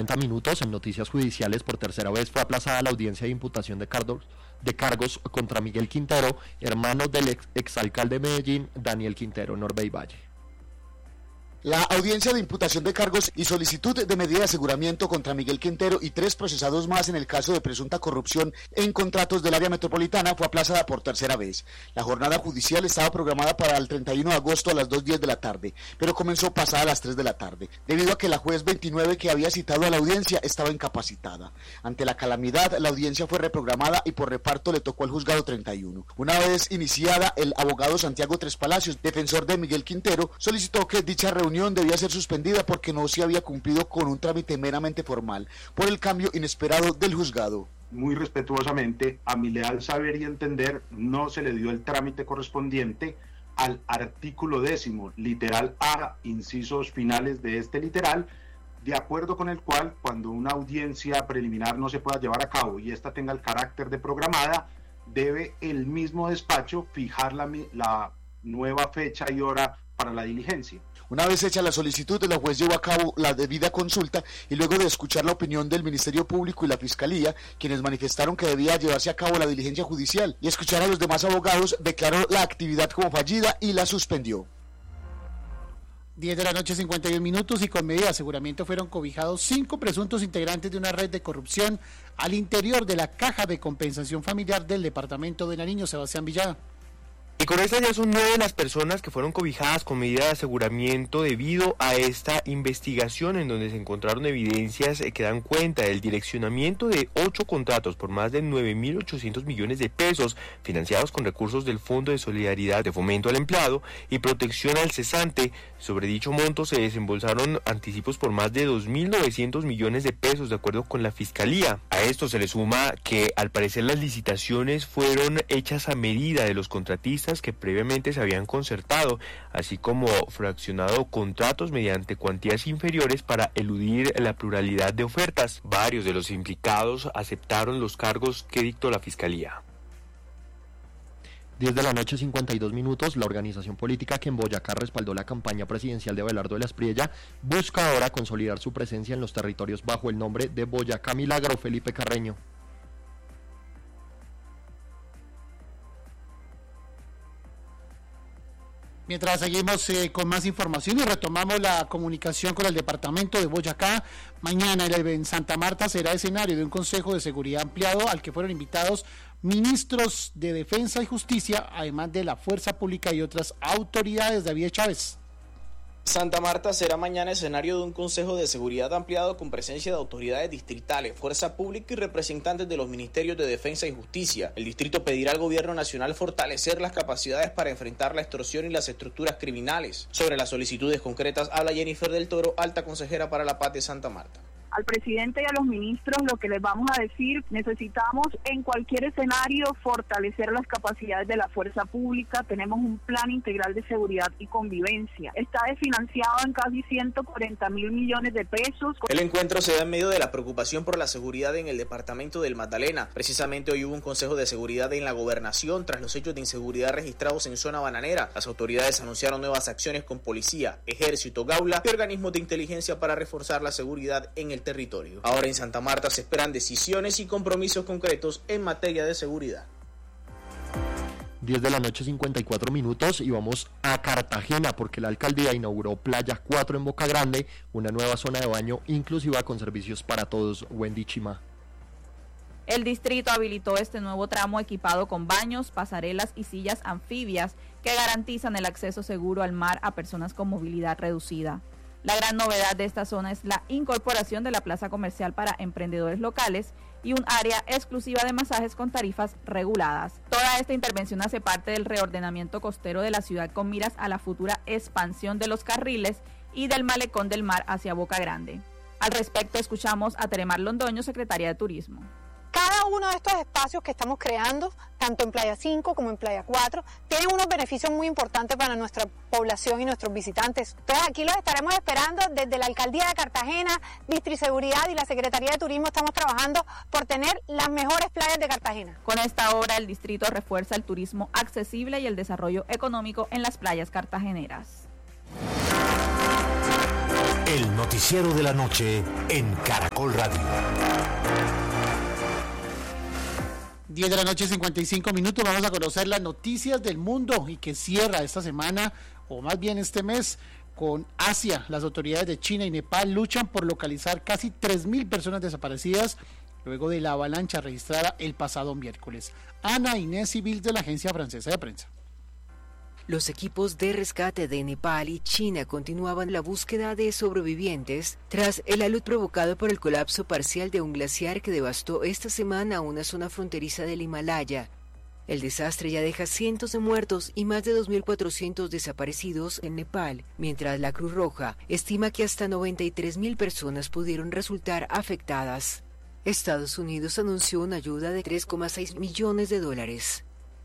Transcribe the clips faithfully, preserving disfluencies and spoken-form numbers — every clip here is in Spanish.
cuarenta minutos, en noticias judiciales, por tercera vez fue aplazada la audiencia de imputación de cargos, de cargos contra Miguel Quintero, hermano del ex, exalcalde de Medellín, Daniel Quintero, Norbey Valle. La audiencia de imputación de cargos y solicitud de medida de aseguramiento contra Miguel Quintero y tres procesados más en el caso de presunta corrupción en contratos del área metropolitana fue aplazada por tercera vez. La jornada judicial estaba programada para el treinta y uno de agosto a las dos y diez de la tarde, pero comenzó pasada a las tres de la tarde, debido a que la juez veintinueve que había citado a la audiencia estaba incapacitada. Ante la calamidad, la audiencia fue reprogramada y por reparto le tocó al juzgado treinta y uno. Una vez iniciada, el abogado Santiago Tres Palacios, defensor de Miguel Quintero, solicitó que dicha reunión debía ser suspendida porque no se había cumplido con un trámite meramente formal por el cambio inesperado del juzgado. Muy respetuosamente, a mi leal saber y entender, no se le dio el trámite correspondiente al artículo décimo, literal A, incisos finales de este literal, de acuerdo con el cual, cuando una audiencia preliminar no se pueda llevar a cabo y esta tenga el carácter de programada, debe el mismo despacho fijar la, la nueva fecha y hora para la diligencia. Una vez hecha la solicitud, la juez llevó a cabo la debida consulta y luego de escuchar la opinión del Ministerio Público y la Fiscalía, quienes manifestaron que debía llevarse a cabo la diligencia judicial, y escuchar a los demás abogados, declaró la actividad como fallida y la suspendió. diez de la noche, cincuenta y un minutos, y con medida de aseguramiento fueron cobijados cinco presuntos integrantes de una red de corrupción al interior de la Caja de Compensación Familiar del departamento de Nariño. Sebastián Villada. Y con estas ya son nueve las personas que fueron cobijadas con medida de aseguramiento debido a esta investigación en donde se encontraron evidencias que dan cuenta del direccionamiento de ocho contratos por más de nueve mil ochocientos millones de pesos financiados con recursos del Fondo de Solidaridad de Fomento al Empleado y Protección al Cesante. Sobre dicho monto se desembolsaron anticipos por más de dos mil novecientos millones de pesos de acuerdo con la Fiscalía. A esto se le suma que al parecer las licitaciones fueron hechas a medida de los contratistas que previamente se habían concertado, así como fraccionado contratos mediante cuantías inferiores para eludir la pluralidad de ofertas. Varios de los implicados aceptaron los cargos que dictó la Fiscalía. diez de la noche, cincuenta y dos minutos, la organización política que en Boyacá respaldó la campaña presidencial de Abelardo de la Espriella busca ahora consolidar su presencia en los territorios bajo el nombre de Boyacá Milagro. Felipe Carreño. Mientras seguimos eh, con más información y retomamos la comunicación con el departamento de Boyacá, mañana en Santa Marta será escenario de un Consejo de Seguridad ampliado al que fueron invitados ministros de Defensa y Justicia, además de la Fuerza Pública y otras autoridades. David Chávez. Santa Marta será mañana escenario de un Consejo de Seguridad ampliado con presencia de autoridades distritales, fuerza pública y representantes de los Ministerios de Defensa y Justicia. El distrito pedirá al gobierno nacional fortalecer las capacidades para enfrentar la extorsión y las estructuras criminales. Sobre las solicitudes concretas habla Jennifer del Toro, alta consejera para la paz de Santa Marta. Al presidente y a los ministros lo que les vamos a decir: necesitamos en cualquier escenario fortalecer las capacidades de la fuerza pública. Tenemos un plan integral de seguridad y convivencia. Está desfinanciado en casi ciento cuarenta mil millones de pesos. El encuentro se da en medio de la preocupación por la seguridad en el departamento del Magdalena. Precisamente hoy hubo un consejo de seguridad en la gobernación tras los hechos de inseguridad registrados en zona bananera. Las autoridades anunciaron nuevas acciones con policía, ejército, gaula y organismos de inteligencia para reforzar la seguridad en el territorio. Ahora en Santa Marta se esperan decisiones y compromisos concretos en materia de seguridad. diez de la noche, cincuenta y cuatro minutos, y vamos a Cartagena porque la alcaldía inauguró Playa cuatro en Boca Grande, una nueva zona de baño inclusiva con servicios para todos. Wendy Chima. El distrito habilitó este nuevo tramo equipado con baños, pasarelas y sillas anfibias que garantizan el acceso seguro al mar a personas con movilidad reducida. La gran novedad de esta zona es la incorporación de la plaza comercial para emprendedores locales y un área exclusiva de masajes con tarifas reguladas. Toda esta intervención hace parte del reordenamiento costero de la ciudad con miras a la futura expansión de los carriles y del malecón del mar hacia Boca Grande. Al respecto, escuchamos a Teremar Londoño, secretaria de Turismo. Cada uno de estos espacios que estamos creando, tanto en Playa cinco como en Playa cuatro, tienen unos beneficios muy importantes para nuestra población y nuestros visitantes. Entonces aquí los estaremos esperando desde la Alcaldía de Cartagena, Distriseguridad y la Secretaría de Turismo. Estamos trabajando por tener las mejores playas de Cartagena. Con esta obra el distrito refuerza el turismo accesible y el desarrollo económico en las playas cartageneras. el noticiero de la noche en Caracol Radio. diez de la noche, cincuenta y cinco minutos. Vamos a conocer las noticias del mundo y que cierra esta semana, o más bien este mes, con Asia. Las autoridades de China y Nepal luchan por localizar casi tres mil personas desaparecidas luego de la avalancha registrada el pasado miércoles. Ana Inés Civil, de la Agencia Francesa de Prensa. Los equipos de rescate de Nepal y China continuaban la búsqueda de sobrevivientes tras el alud provocado por el colapso parcial de un glaciar que devastó esta semana una zona fronteriza del Himalaya. El desastre ya deja cientos de muertos y más de dos mil cuatrocientos desaparecidos en Nepal, mientras la Cruz Roja estima que hasta noventa y tres mil personas pudieron resultar afectadas. Estados Unidos anunció una ayuda de tres coma seis millones de dólares.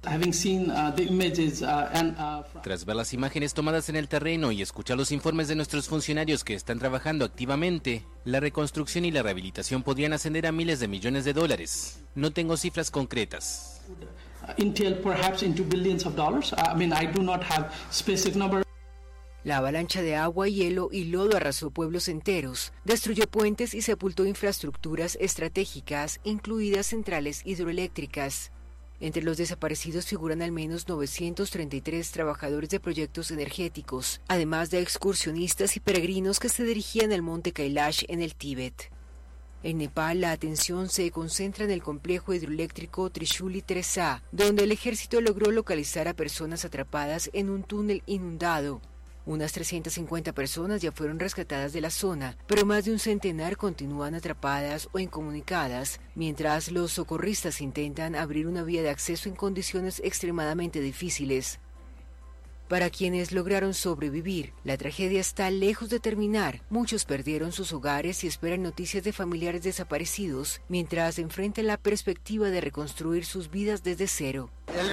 Tras ver las imágenes tomadas en el terreno y escuchar los informes de nuestros funcionarios que están trabajando activamente, la reconstrucción y la rehabilitación podrían ascender a miles de millones de dólares. No tengo cifras concretas. La avalancha de agua, hielo y lodo arrasó pueblos enteros, destruyó puentes y sepultó infraestructuras estratégicas, incluidas centrales hidroeléctricas. Entre los desaparecidos figuran al menos novecientos treinta y tres trabajadores de proyectos energéticos, además de excursionistas y peregrinos que se dirigían al monte Kailash en el Tíbet. En Nepal, la atención se concentra en el complejo hidroeléctrico Trishuli tres A, donde el ejército logró localizar a personas atrapadas en un túnel inundado. Unas trescientas cincuenta personas ya fueron rescatadas de la zona, pero más de un centenar continúan atrapadas o incomunicadas, mientras los socorristas intentan abrir una vía de acceso en condiciones extremadamente difíciles. Para quienes lograron sobrevivir, la tragedia está lejos de terminar. Muchos perdieron sus hogares y esperan noticias de familiares desaparecidos, mientras enfrentan la perspectiva de reconstruir sus vidas desde cero.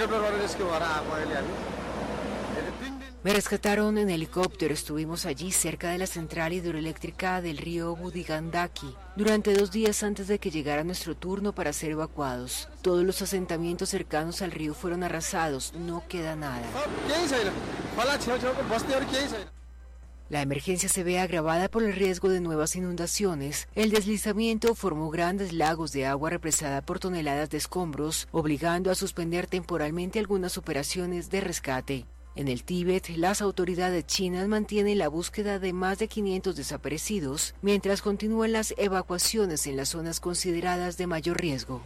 Me rescataron en helicóptero, estuvimos allí cerca de la central hidroeléctrica del río Budigandaki durante dos días antes de que llegara nuestro turno para ser evacuados. Todos los asentamientos cercanos al río fueron arrasados, no queda nada. La emergencia se ve agravada por el riesgo de nuevas inundaciones. El deslizamiento formó grandes lagos de agua represada por toneladas de escombros, obligando a suspender temporalmente algunas operaciones de rescate. En el Tíbet, las autoridades chinas mantienen la búsqueda de más de quinientos desaparecidos, mientras continúan las evacuaciones en las zonas consideradas de mayor riesgo.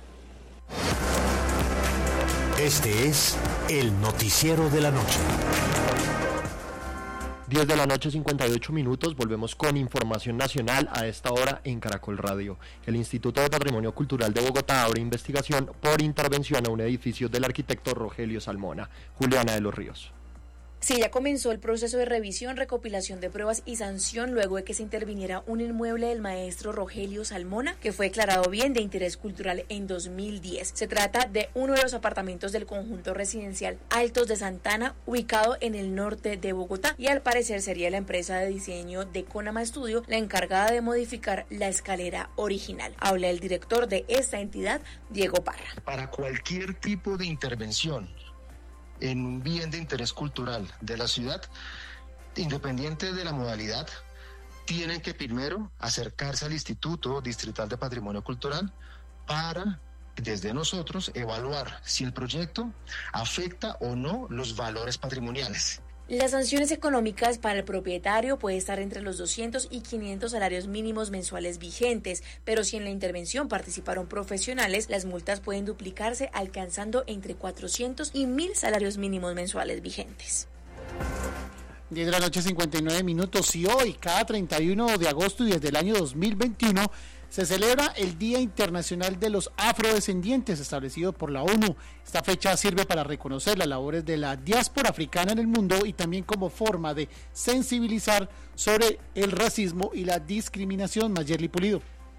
Este es el noticiero de la noche. diez de la noche, cincuenta y ocho minutos, volvemos con información nacional a esta hora en Caracol Radio. El Instituto de Patrimonio Cultural de Bogotá abre investigación por intervención a un edificio del arquitecto Rogelio Salmona. Juliana de los Ríos. Sí, ya comenzó el proceso de revisión, recopilación de pruebas y sanción luego de que se interviniera un inmueble del maestro Rogelio Salmona, que fue declarado bien de interés cultural en dos mil diez. Se trata de uno de los apartamentos del conjunto residencial Altos de Santana, ubicado en el norte de Bogotá, y al parecer sería la empresa de diseño de Conama Studio la encargada de modificar la escalera original. Habla el director de esta entidad, Diego Parra. Para cualquier tipo de intervención en un bien de interés cultural de la ciudad, independiente de la modalidad, tienen que primero acercarse al Instituto Distrital de Patrimonio Cultural para, desde nosotros, evaluar si el proyecto afecta o no los valores patrimoniales. Las sanciones económicas para el propietario puede estar entre los doscientos y quinientos salarios mínimos mensuales vigentes, pero si en la intervención participaron profesionales, las multas pueden duplicarse alcanzando entre cuatrocientos y mil salarios mínimos mensuales vigentes. diez de la noche, cincuenta y nueve minutos, y hoy, cada treinta y uno de agosto y desde el año dos mil veintiuno, se celebra el Día Internacional de los Afrodescendientes, establecido por la ONU. Esta fecha sirve para reconocer las labores de la diáspora africana en el mundo y también como forma de sensibilizar sobre el racismo y la discriminación. Mayerly Pulido.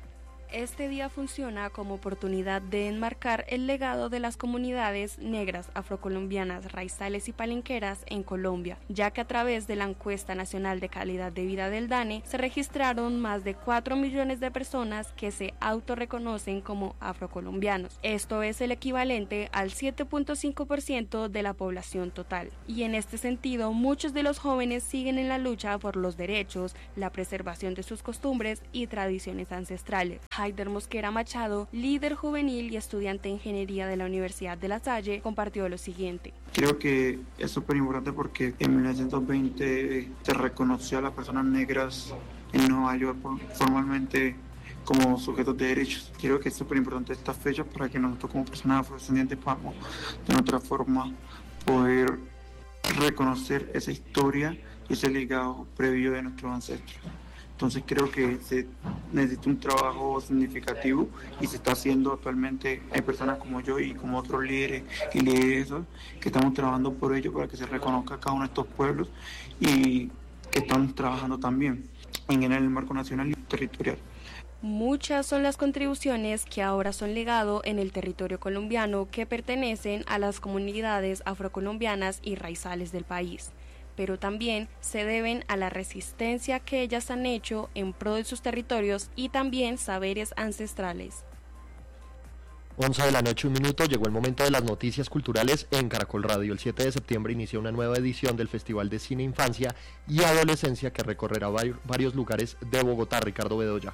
Este día funciona como oportunidad de enmarcar el legado de las comunidades negras, afrocolombianas, raizales y palenqueras en Colombia, ya que a través de la encuesta nacional de calidad de vida del DANE se registraron más de cuatro millones de personas que se autorreconocen como afrocolombianos. Esto es el equivalente al siete punto cinco por ciento de la población total. Y en este sentido, muchos de los jóvenes siguen en la lucha por los derechos, la preservación de sus costumbres y tradiciones ancestrales. Haider Mosquera Machado, líder juvenil y estudiante de ingeniería de la Universidad de La Salle, compartió lo siguiente. Creo que es súper importante porque en mil novecientos veinte se reconoció a las personas negras en Nueva York formalmente como sujetos de derechos. Creo que es súper importante esta fecha para que nosotros como personas afrodescendientes podamos de otra forma poder reconocer esa historia y ese legado previo de nuestros ancestros. Entonces creo que se necesita un trabajo significativo y se está haciendo actualmente. Hay personas como yo y como otros líderes y lideresas que estamos trabajando por ello para que se reconozca cada uno de estos pueblos y que estamos trabajando también en el marco nacional y territorial. Muchas son las contribuciones que ahora son legado en el territorio colombiano que pertenecen a las comunidades afrocolombianas y raizales del país, pero también se deben a la resistencia que ellas han hecho en pro de sus territorios y también saberes ancestrales. once de la noche, un minuto, llegó el momento de las noticias culturales en Caracol Radio. El siete de septiembre inicia una nueva edición del Festival de Cine Infancia y Adolescencia que recorrerá varios lugares de Bogotá. Ricardo Bedoya.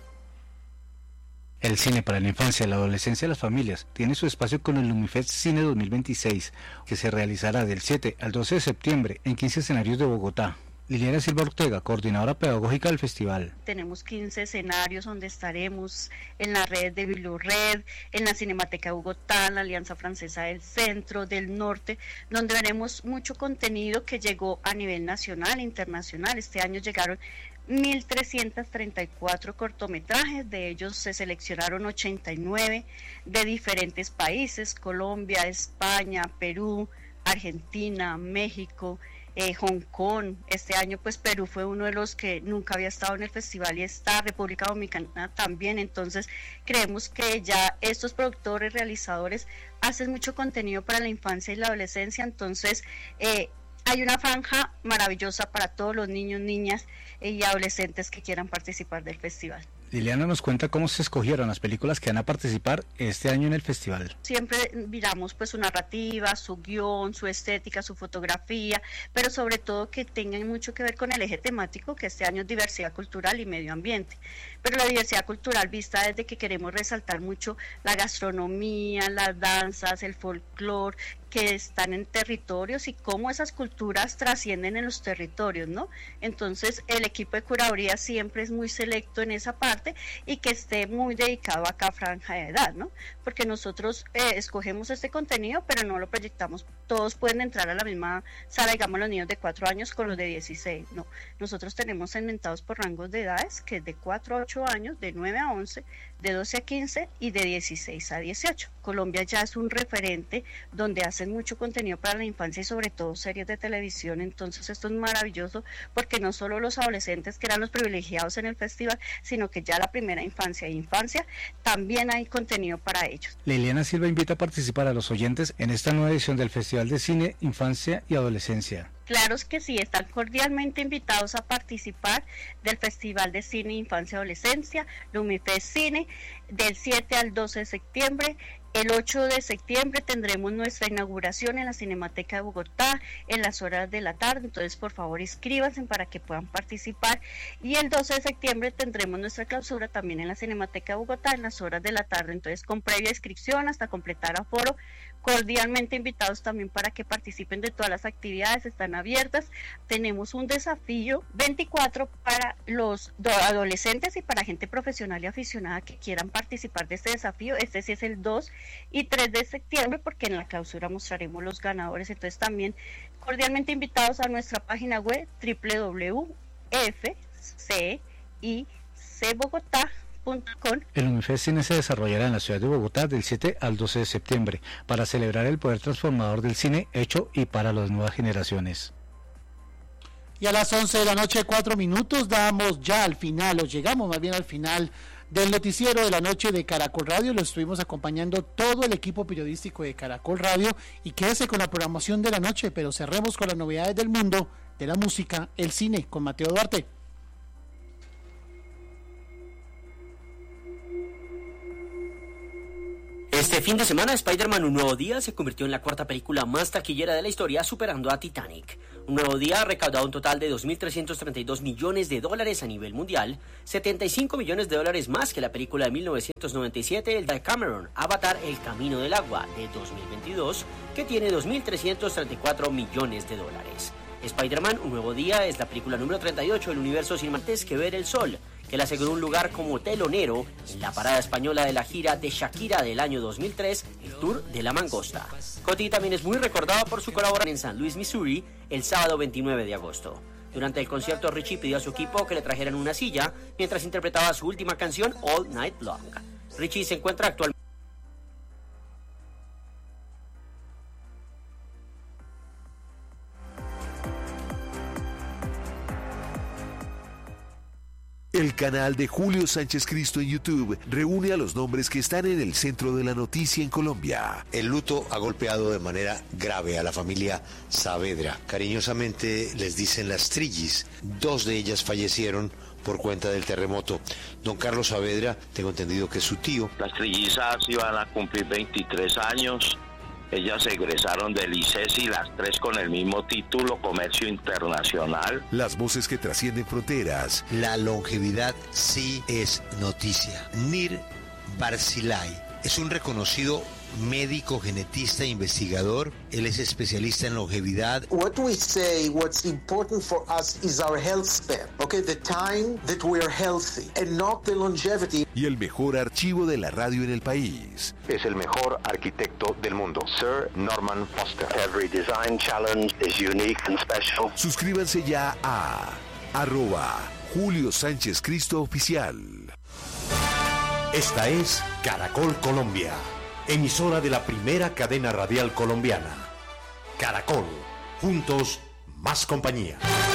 El cine para la infancia, la adolescencia y las familias tiene su espacio con el Lumifest Cine dos mil veintiséis, que se realizará del siete al doce de septiembre en quince escenarios de Bogotá. Liliana Silva Ortega, coordinadora pedagógica del festival. Tenemos quince escenarios donde estaremos en la red de Bibliored, en la Cinemateca de Bogotá, en la Alianza Francesa del Centro, del Norte, donde veremos mucho contenido que llegó a nivel nacional e internacional. Este año llegaron mil trescientos treinta y cuatro cortometrajes, de ellos se seleccionaron ochenta y nueve de diferentes países: Colombia, España, Perú, Argentina, México, eh, Hong Kong. Este año pues Perú fue uno de los que nunca había estado en el festival y está, República Dominicana también. Entonces creemos que ya estos productores, realizadores hacen mucho contenido para la infancia y la adolescencia. Entonces eh, hay una franja maravillosa para todos los niños, niñas y adolescentes que quieran participar del festival. Liliana nos cuenta cómo se escogieron las películas que van a participar este año en el festival. Siempre miramos pues su narrativa, su guión, su estética, su fotografía, pero sobre todo que tengan mucho que ver con el eje temático, que este año es diversidad cultural y medio ambiente. Pero la diversidad cultural vista desde que queremos resaltar mucho la gastronomía, las danzas, el folclore, que están en territorios y cómo esas culturas trascienden en los territorios, ¿no? Entonces el equipo de curaduría siempre es muy selecto en esa parte y que esté muy dedicado a cada franja de edad, ¿no? Porque nosotros eh, escogemos este contenido, pero no lo proyectamos. Todos pueden entrar a la misma sala, digamos los niños de cuatro años con los de dieciséis, no. Nosotros tenemos segmentados por rangos de edades, que es de cuatro a ocho años, de nueve a once, de doce a quince y de dieciséis a dieciocho. Colombia ya es un referente donde hacen mucho contenido para la infancia y sobre todo series de televisión. Entonces esto es maravilloso porque no solo los adolescentes que eran los privilegiados en el festival, sino que ya la primera infancia e infancia también hay contenido para ellos. Liliana Silva invita a participar a los oyentes en esta nueva edición del Festival de Cine, Infancia y Adolescencia. Claro que sí, están cordialmente invitados a participar del Festival de Cine, Infancia y Adolescencia, Lumifest Cine, del siete al doce de septiembre. El ocho de septiembre tendremos nuestra inauguración en la Cinemateca de Bogotá en las horas de la tarde, entonces por favor inscríbanse para que puedan participar. Y el doce de septiembre tendremos nuestra clausura también en la Cinemateca de Bogotá en las horas de la tarde, entonces con previa inscripción hasta completar aforo. Cordialmente invitados también para que participen de todas las actividades, están abiertas. Tenemos un desafío veinticuatro para los adolescentes y para gente profesional y aficionada que quieran participar de este desafío. Este sí es el dos y tres de septiembre, porque en la clausura mostraremos los ganadores. Entonces también cordialmente invitados a nuestra página web doble u doble u doble u punto f c i c bogotá punto com. El Lumifest Cine se desarrollará en la ciudad de Bogotá del siete al doce de septiembre para celebrar el poder transformador del cine hecho y para las nuevas generaciones. Y a las once de la noche, cuatro minutos, damos ya al final, o llegamos más bien al final del noticiero de la noche de Caracol Radio. Lo estuvimos acompañando todo el equipo periodístico de Caracol Radio y quédese con la programación de la noche, pero cerremos con las novedades del mundo, de la música, el cine, con Mateo Duarte. Este fin de semana, Spider-Man Un Nuevo Día se convirtió en la cuarta película más taquillera de la historia, superando a Titanic. Un Nuevo Día ha recaudado un total de dos mil trescientos treinta y dos millones de dólares a nivel mundial, setenta y cinco millones de dólares más que la película de mil novecientos noventa y siete, el de Cameron, Avatar, El Camino del Agua, de dos mil veintidós, que tiene dos mil trescientos treinta y cuatro millones de dólares. Spider-Man Un Nuevo Día es la película número treinta y ocho del universo sin antes que ver el sol, que le aseguró un lugar como telonero en la parada española de la gira de Shakira del año dos mil tres, el Tour de la Mangosta. Coti también es muy recordado por su colaboración en San Luis, Missouri, el sábado veintinueve de agosto. Durante el concierto, Richie pidió a su equipo que le trajeran una silla mientras interpretaba su última canción, All Night Long. Richie se encuentra actualmente El canal de Julio Sánchez Cristo en YouTube reúne a los nombres que están en el centro de la noticia en Colombia. El luto ha golpeado de manera grave a la familia Saavedra. Cariñosamente les dicen las Trillis. Dos de ellas fallecieron por cuenta del terremoto. Don Carlos Saavedra, tengo entendido que es su tío. Las trillizas iban a cumplir veintitrés años. Ellas egresaron del I C E S I, las tres con el mismo título, Comercio Internacional. Las voces que trascienden fronteras. La longevidad sí es noticia. Nir Barzilay es un reconocido médico, genetista e investigador. Él es especialista en longevidad. What we say, what's important for us is our health span. Okay, the time that we are healthy and not the longevity. Y el mejor archivo de la radio en el país. Es el mejor arquitecto del mundo, Sir Norman Foster. Every design challenge is unique and special. Suscríbanse ya a arroba Julio Sánchez Cristo Oficial. Esta es Caracol Colombia, emisora de la primera cadena radial colombiana. Caracol, juntos, más compañía.